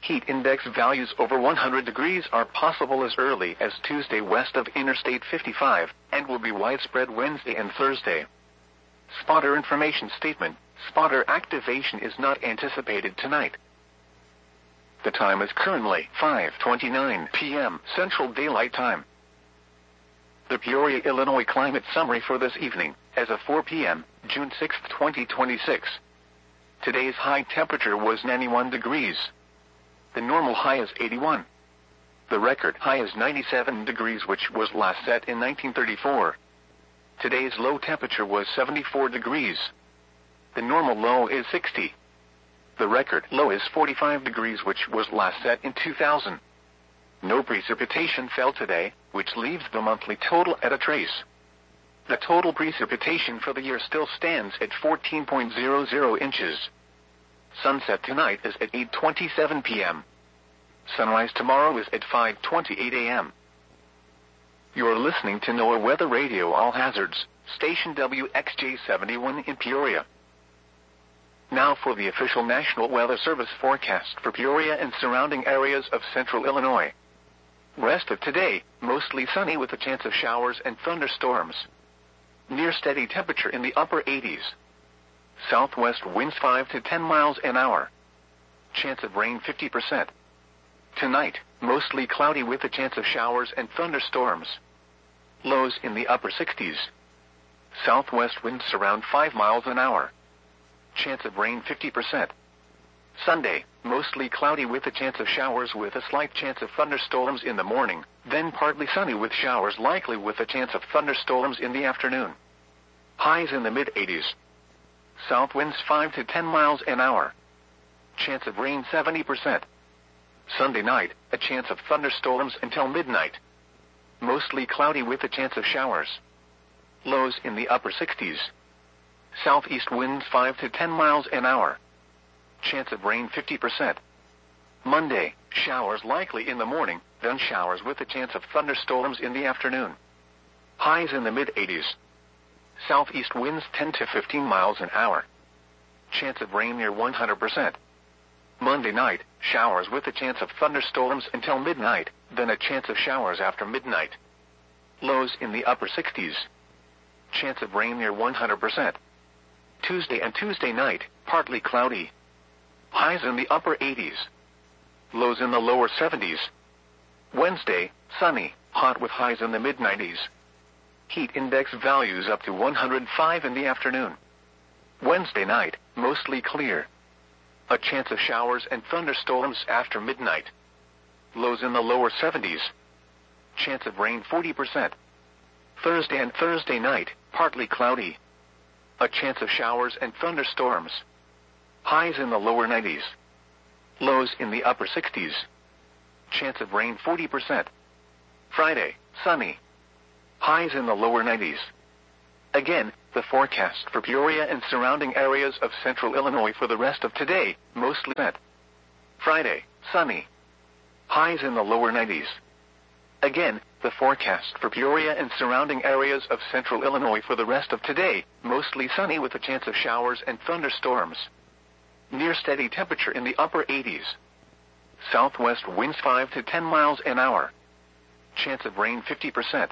Heat index values over 100 degrees are possible as early as Tuesday west of Interstate 55, and will be widespread Wednesday and Thursday. Spotter information statement. Spotter activation is not anticipated tonight. The time is currently 5:29 p.m. Central Daylight Time. The Peoria, Illinois climate summary for this evening, as of 4 p.m., June 6, 2026. Today's high temperature was 91 degrees. The normal high is 81. The record high is 97 degrees, which was last set in 1934. Today's low temperature was 74 degrees. The normal low is 60. The record low is 45 degrees, which was last set in 2000. No precipitation fell today, which leaves the monthly total at a trace. The total precipitation for the year still stands at 14.00 inches. Sunset tonight is at 8:27 p.m. Sunrise tomorrow is at 5:28 a.m. You're listening to NOAA Weather Radio All Hazards, station WXJ71 in Peoria. Now for the official National Weather Service forecast for Peoria and surrounding areas of central Illinois. Rest of today, mostly sunny with a chance of showers and thunderstorms. Near steady temperature in the upper 80s. Southwest winds 5 to 10 miles an hour. Chance of rain 50%. Tonight, mostly cloudy with a chance of showers and thunderstorms. Lows in the upper 60s. Southwest winds around 5 miles an hour. Chance of rain 50%. Sunday, mostly cloudy with a chance of showers with a slight chance of thunderstorms in the morning, then partly sunny with showers likely with a chance of thunderstorms in the afternoon. Highs in the mid-80s. South winds 5 to 10 miles an hour. Chance of rain 70%. Sunday night, a chance of thunderstorms until midnight. Mostly cloudy with a chance of showers. Lows in the upper 60s. Southeast winds 5 to 10 miles an hour. Chance of rain 50%. Monday, showers likely in the morning, then showers with a chance of thunderstorms in the afternoon. Highs in the mid-80s. Southeast winds 10 to 15 miles an hour. Chance of rain near 100%. Monday night, showers with a chance of thunderstorms until midnight, then a chance of showers after midnight. Lows in the upper 60s. Chance of rain near 100%. Tuesday and Tuesday night, partly cloudy. Highs in the upper 80s. Lows in the lower 70s. Wednesday, sunny, hot with highs in the mid-90s. Heat index values up to 105 in the afternoon. Wednesday night, mostly clear. A chance of showers and thunderstorms after midnight. Lows in the lower 70s. Chance of rain 40%. Thursday and Thursday night, partly cloudy. A chance of showers and thunderstorms. Highs in the lower 90s. Lows in the upper 60s. Chance of rain 40%. Friday, sunny. Highs in the lower 90s. Again, the forecast for Peoria and surrounding areas of central Illinois for the rest of today, mostly set. Friday, sunny. Highs in the lower 90s. Again, the forecast for Peoria and surrounding areas of central Illinois for the rest of today, mostly sunny with a chance of showers and thunderstorms. Near steady temperature in the upper 80s. Southwest winds 5 to 10 miles an hour. Chance of rain 50%.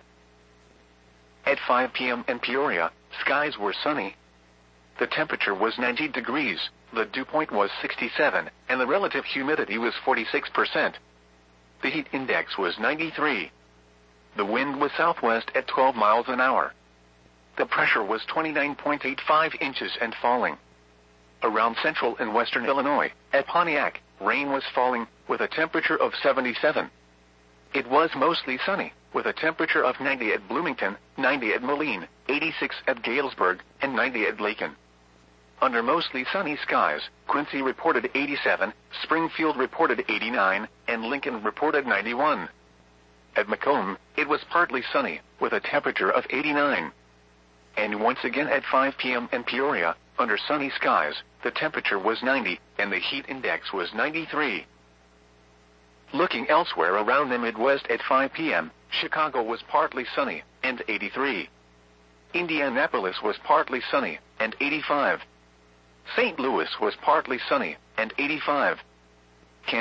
At 5 p.m. in Peoria, skies were sunny. The temperature was 90 degrees, the dew point was 67, and the relative humidity was 46%. The heat index was 93. The wind was southwest at 12 miles an hour. The pressure was 29.85 inches and falling. Around central and western Illinois, at Pontiac, rain was falling, with a temperature of 77. It was mostly sunny, with a temperature of 90 at Bloomington, 90 at Moline, 86 at Galesburg, and 90 at Lakin. Under mostly sunny skies, Quincy reported 87, Springfield reported 89, and Lincoln reported 91. At Macomb, it was partly sunny, with a temperature of 89. And once again at 5 p.m. in Peoria, under sunny skies, the temperature was 90, and the heat index was 93. Looking elsewhere around the Midwest at 5 p.m., Chicago was partly sunny, and 83. Indianapolis was partly sunny, and 85. St. Louis was partly sunny, and 85.